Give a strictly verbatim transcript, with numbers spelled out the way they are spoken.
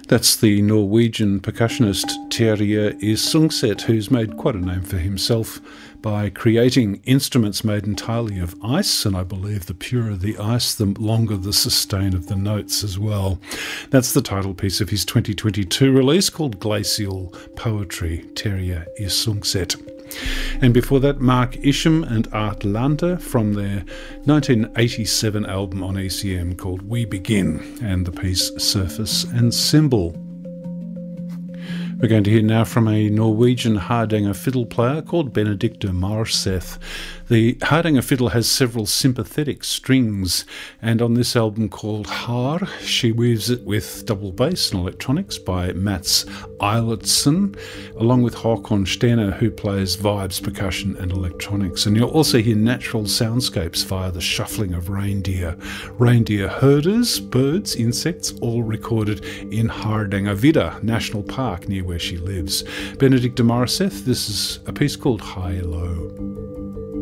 That's the Norwegian percussionist Terje Isungset, who's made quite a name for himself by creating instruments made entirely of ice, and I believe the purer the ice, the longer the sustain of the notes as well. That's the title piece of his twenty twenty-two release called Glacial Poetry, Terje Isungset. And before that, Mark Isham and Art Lander from their nineteen eighty-seven album on E C M called We Begin, and the piece Surface and Symbol. We're going to hear now from a Norwegian Hardanger fiddle player called Benedicte Marseth. The Hardanger fiddle has several sympathetic strings, and on this album called Har, she weaves it with double bass and electronics by Mats Eilertsen, along with Håkon Stener, who plays vibes, percussion and electronics. And you'll also hear natural soundscapes via the shuffling of reindeer. Reindeer herders, birds, insects, all recorded in Hardangervidda National Park near where she lives. Benedicte Marseth, this is a piece called High Low.